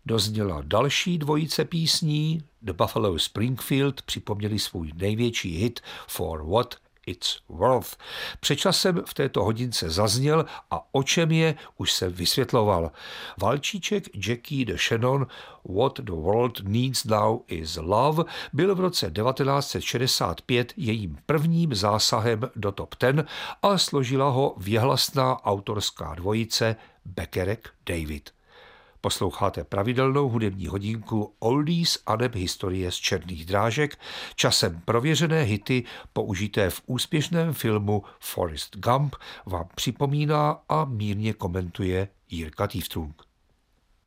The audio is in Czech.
dozněla další dvojice písní. The Buffalo Springfield připomněli svůj největší hit For What It's Worth. Před časem v této hodince zazněl a o čem je, už se vysvětloval. Valčíček Jackie DeShannon What the World Needs Now is Love byl v roce 1965 jejím prvním zásahem do top 10 a složila ho věhlasná autorská dvojice Beckerek David. Posloucháte pravidelnou hudební hodinku Oldies aneb historie z černých drážek, časem prověřené hity použité v úspěšném filmu Forrest Gump vám připomíná a mírně komentuje Jirka Tývtrung.